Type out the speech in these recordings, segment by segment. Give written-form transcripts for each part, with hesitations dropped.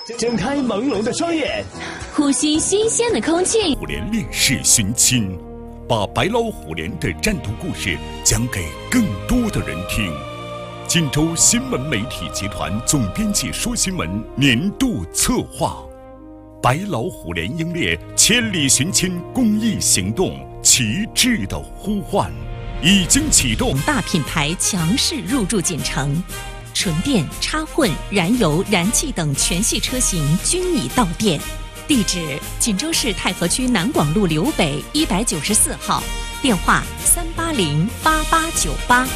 睁开朦胧的双眼， 呼吸新鲜的空气。 虎联烈士寻亲，把白老虎联的战斗故事讲给更多的人听。锦州新闻媒体集团总编辑说新闻年度策划，白老虎联英烈千里寻亲公益行动旗帜的呼唤已经启动。 大品牌强势入驻锦城，纯电、插混、燃油、燃气等全系车型均已到店。地址：锦州市太和区南广路刘北194号，电话3808898。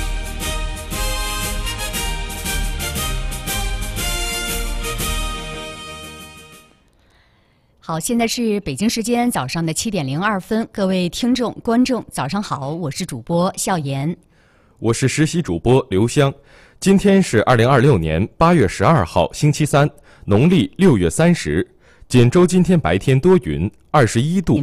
好，现在是北京时间早上的7点02分，各位听众、观众，早上好，我是主播笑言， 我是实习主播刘香。今天是2026年8月12号，星期三，农历6月30。锦州今天白天多云，21度。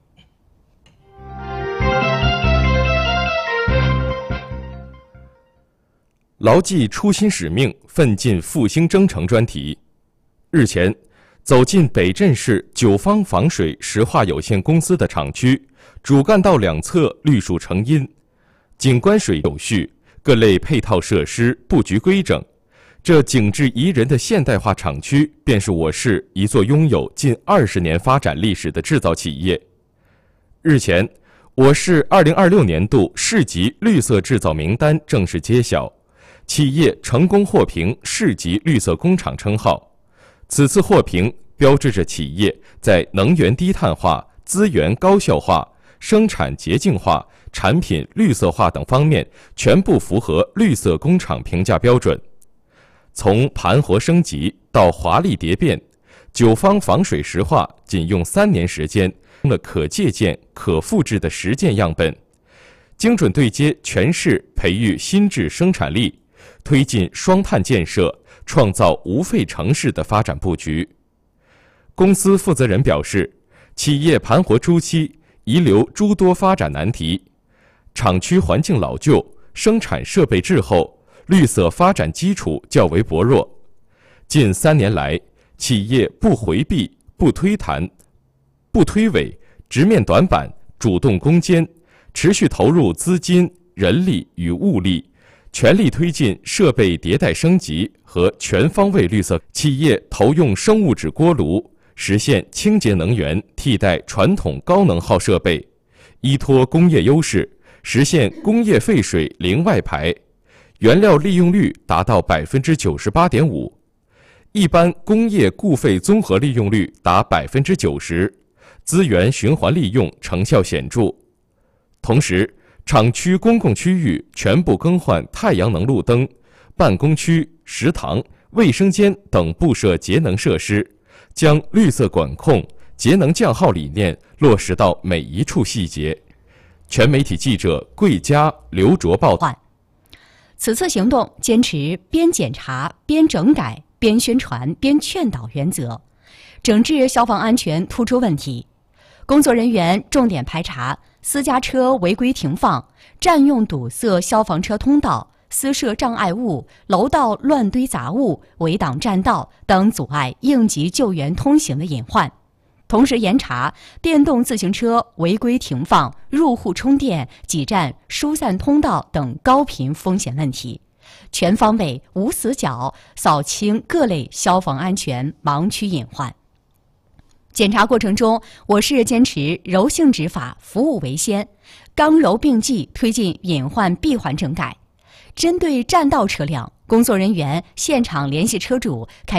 牢记初心使命，奋进复兴征程专题。日前，走进北镇市九方防水石化有限公司的厂区，主干道两侧绿树成荫，景观水有序，各类配套设施布局规整。这景致宜人的现代化厂区，便是我市一座拥有近20年发展历史的制造企业。日前，我市2026年度市级绿色制造名单正式揭晓，企业成功获评市级绿色工厂称号。此次获评标志着企业在能源低碳化、资源高效化、生产洁净化、产品绿色化等方面全部符合绿色工厂评价标准。从盘活升级到华丽蝶变，九方防水石化仅用3年时间了可借鉴、可复制的实践样本，精准对接全市培育新质生产力，推进双碳建设，创造无废城市的发展布局。公司负责人表示，企业盘活初期遗留诸多发展难题，厂区环境老旧，生产设备滞后，绿色发展基础较为薄弱。近3年来，企业不回避、不推弹、不推诿，直面短板，主动攻坚，持续投入资金、人力与物力，全力推进设备迭代升级和全方位绿色。企业投用生物质锅炉，实现清洁能源替代传统高能耗设备，依托工业优势，实现工业废水零外排，原料利用率达到98.5%，一般工业固废综合利用率达90%，资源循环利用成效显著。同时，厂区公共区域全部更换太阳能路灯，办公区、食堂、卫生间等布设节能设施，将绿色管控、节能降耗理念落实到每一处细节。全媒体记者桂佳、刘卓报道。 此次行动坚持边检查边整改边宣传边劝导原则，整治消防安全突出问题。工作人员重点排查私家车违规停放、占用堵塞消防车通道、私设障碍物、楼道乱堆杂物、围挡占道等阻碍应急救援通行的隐患，同时严查电动自行车违规停放、入户充电、挤占疏散通道等高频风险问题，全方位无死角扫清各类消防安全盲区隐患。检查过程中，我市坚持柔性执法、服务为先，刚柔并济推进隐患闭环整改。针对占道车辆，工作人员现场联系车主开